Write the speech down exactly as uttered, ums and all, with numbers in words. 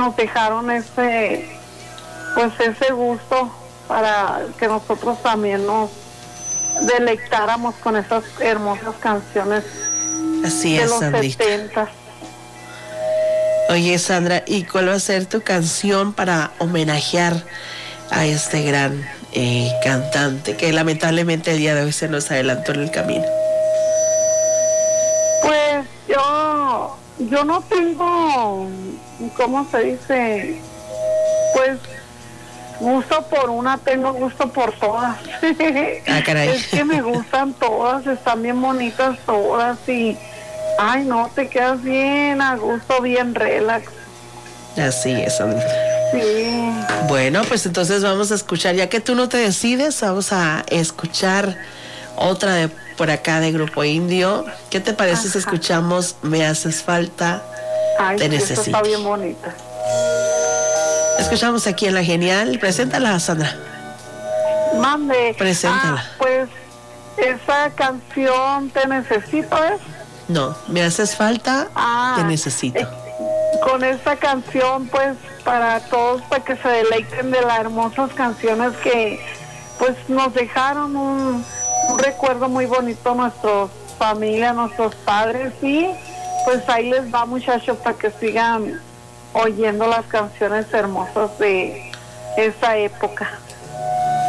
nos dejaron ese, pues ese gusto para que nosotros también nos deleitáramos con esas hermosas canciones. Así de es, los Sandrita. setenta. Oye, Sandra, ¿y cuál va a ser tu canción para homenajear a este gran eh, cantante que lamentablemente el día de hoy se nos adelantó en el camino? Pues yo, yo no tengo, ¿cómo se dice? Pues gusto por una, tengo gusto por todas. Ah, caray. Es que me gustan todas, están bien bonitas todas y, ay no, te quedas bien a gusto, bien relax. Así es, Sandra. Sí. Bueno, pues entonces vamos a escuchar, ya que tú no te decides, vamos a escuchar otra de por acá de Grupo Indio. ¿Qué te parece Ajá. si escuchamos Me Haces Falta, Ay, Te sí, Necesito? Está bien bonita. Escuchamos aquí en La Genial. Preséntala, Sandra. Mande. Preséntala. Ah, pues esa canción Te Necesito es. No, Me Haces Falta, ah, Te Necesito. Eh, con esta canción, pues, para todos, para que se deleiten de las hermosas canciones que, pues, nos dejaron un, un recuerdo muy bonito a nuestras familias, a nuestros padres, y pues ahí les va, muchachos, para que sigan oyendo las canciones hermosas de esa época.